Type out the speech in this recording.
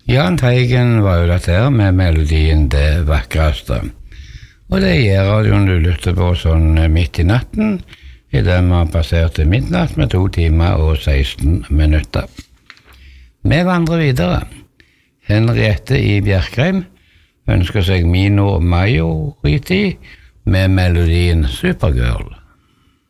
Jahn Teigen var jo dette her med melodien Det vakreste. Og det gjør radioen du lytter på sånn midt i natten, i det man passerte midnatt med 2 timer og 16 minutter. Vi vandrer videre. Henriette i Bjerkreim ønsker seg Mino Majoriti med melodien Supergirl.